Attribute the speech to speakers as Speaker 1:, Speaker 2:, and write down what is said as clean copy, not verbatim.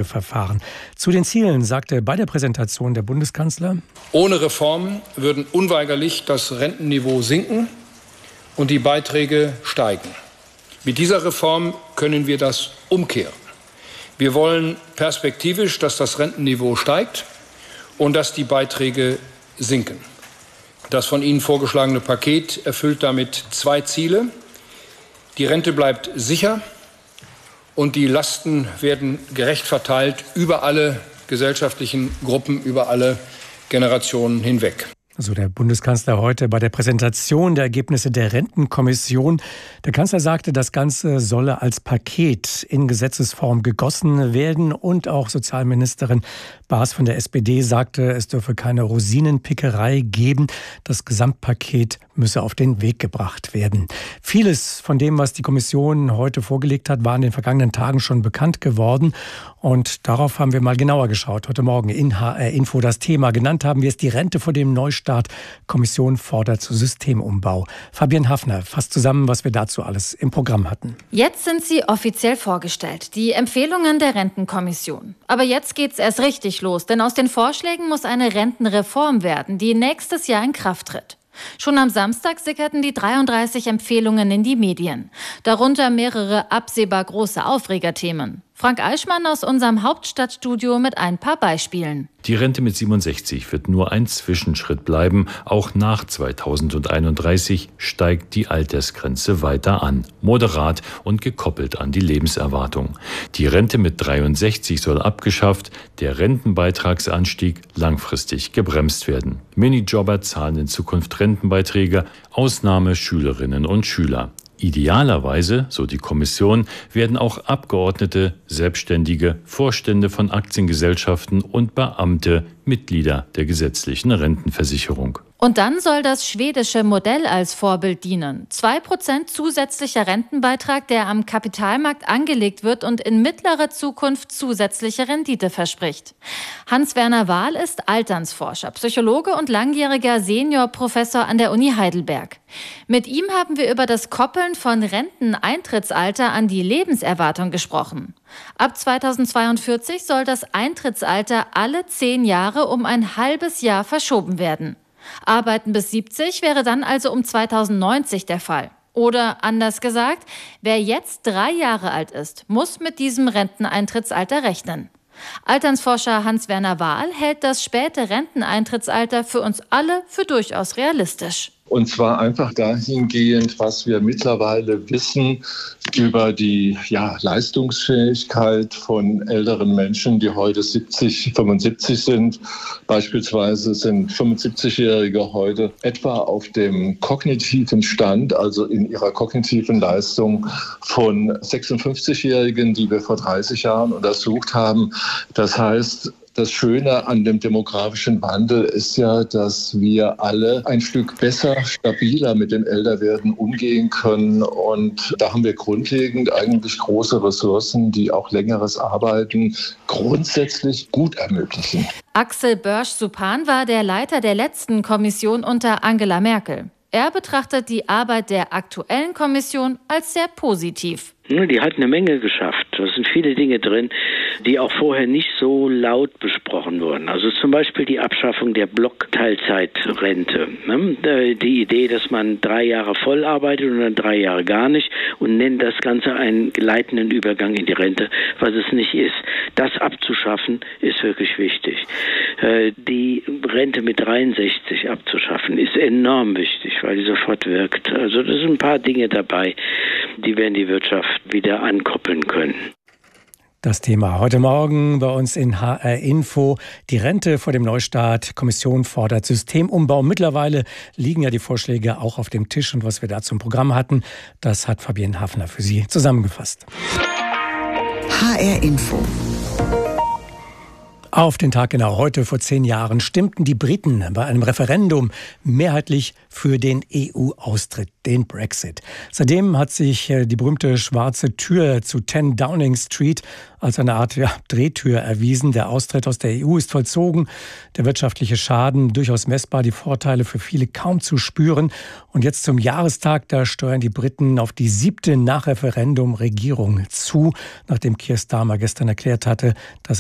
Speaker 1: Auswahlverfahren. Zu den Zielen sagte bei der Präsentation der Bundeskanzler:
Speaker 2: Ohne Reformen würden unweigerlich das Rentenniveau sinken und die Beiträge steigen. Mit dieser Reform können wir das umkehren. Wir wollen perspektivisch, dass das Rentenniveau steigt und dass die Beiträge sinken. Das von Ihnen vorgeschlagene Paket erfüllt damit zwei Ziele. Die Rente bleibt sicher und die Lasten werden gerecht verteilt über alle gesellschaftlichen Gruppen, über alle Generationen hinweg.
Speaker 1: So der Bundeskanzler heute bei der Präsentation der Ergebnisse der Rentenkommission. Der Kanzler sagte, das Ganze solle als Paket in Gesetzesform gegossen werden. Und auch Sozialministerin Baas von der SPD sagte, es dürfe keine Rosinenpickerei geben. Das Gesamtpaket müsse auf den Weg gebracht werden. Vieles von dem, was die Kommission heute vorgelegt hat, war in den vergangenen Tagen schon bekannt geworden. Und darauf haben wir mal genauer geschaut. Heute Morgen in HR Info das Thema. Genannt haben wir es die Rente vor dem Neustart. Kommission fordert Systemumbau. Fabienne Haffner fasst zusammen, was wir dazu alles im Programm hatten.
Speaker 3: Jetzt sind sie offiziell vorgestellt, die Empfehlungen der Rentenkommission. Aber jetzt geht's erst richtig los, denn aus den Vorschlägen muss eine Rentenreform werden, die nächstes Jahr in Kraft tritt. Schon am Samstag sickerten die 33 Empfehlungen in die Medien. Darunter mehrere absehbar große Aufregerthemen. Frank Eichmann aus unserem Hauptstadtstudio mit ein paar Beispielen.
Speaker 4: Die Rente mit 67 wird nur ein Zwischenschritt bleiben. Auch nach 2031 steigt die Altersgrenze weiter an. Moderat und gekoppelt an die Lebenserwartung. Die Rente mit 63 soll abgeschafft, der Rentenbeitragsanstieg langfristig gebremst werden. Minijobber zahlen in Zukunft Rentenbeiträge, Ausnahme Schülerinnen und Schüler. Idealerweise, so die Kommission, werden auch Abgeordnete, Selbstständige, Vorstände von Aktiengesellschaften und Beamte Mitglieder der gesetzlichen Rentenversicherung.
Speaker 3: Und dann soll das schwedische Modell als Vorbild dienen. 2% zusätzlicher Rentenbeitrag, der am Kapitalmarkt angelegt wird und in mittlerer Zukunft zusätzliche Rendite verspricht. Hans-Werner Wahl ist Alternsforscher, Psychologe und langjähriger Seniorprofessor an der Uni Heidelberg. Mit ihm haben wir über das Koppeln von Renteneintrittsalter an die Lebenserwartung gesprochen. Ab 2042 soll das Eintrittsalter alle 10 Jahre um ein halbes Jahr verschoben werden. Arbeiten bis 70 wäre dann also um 2090 der Fall. Oder anders gesagt, wer jetzt 3 Jahre alt ist, muss mit diesem Renteneintrittsalter rechnen. Alternsforscher Hans-Werner Wahl hält das späte Renteneintrittsalter für uns alle für durchaus realistisch.
Speaker 5: Und zwar einfach dahingehend, was wir mittlerweile wissen über die Leistungsfähigkeit von älteren Menschen, die heute 70, 75 sind. Beispielsweise sind 75-Jährige heute etwa auf dem kognitiven Stand, also in ihrer kognitiven Leistung von 56-Jährigen, die wir vor 30 Jahren untersucht haben. Das heißt, das Schöne an dem demografischen Wandel ist ja, dass wir alle ein Stück besser, stabiler mit dem Älterwerden umgehen können. Und da haben wir grundlegend eigentlich große Ressourcen, die auch längeres Arbeiten grundsätzlich gut ermöglichen.
Speaker 3: Axel Börsch-Supan war der Leiter der letzten Kommission unter Angela Merkel. Er betrachtet die Arbeit der aktuellen Kommission als sehr positiv.
Speaker 6: Die hat eine Menge geschafft. Da sind viele Dinge drin, die auch vorher nicht so laut besprochen wurden. Also zum Beispiel die Abschaffung der Blockteilzeitrente. Die Idee, dass man 3 Jahre voll arbeitet und dann 3 Jahre gar nicht und nennt das Ganze einen gleitenden Übergang in die Rente, was es nicht ist. Das abzuschaffen, ist wirklich wichtig. Die Rente mit 63 abzuschaffen, ist enorm wichtig, weil die sofort wirkt. Also da sind ein paar Dinge dabei, die werden die Wirtschaft wieder ankoppeln können.
Speaker 1: Das Thema heute Morgen bei uns in HR Info. Die Rente vor dem Neustart. Kommission fordert Systemumbau. Mittlerweile liegen ja die Vorschläge auch auf dem Tisch. Und was wir da zum Programm hatten, das hat Fabienne Haffner für Sie zusammengefasst.
Speaker 7: HR Info.
Speaker 1: Auf den Tag genau heute vor 10 Jahren stimmten die Briten bei einem Referendum mehrheitlich für den EU-Austritt, den Brexit. Seitdem hat sich die berühmte schwarze Tür zu 10 Downing Street als eine Art Drehtür erwiesen. Der Austritt aus der EU ist vollzogen, der wirtschaftliche Schaden durchaus messbar, die Vorteile für viele kaum zu spüren. Und jetzt zum Jahrestag, da steuern die Briten auf die 7. Nachreferendum-Regierung zu, nachdem Keir Starmer gestern erklärt hatte, dass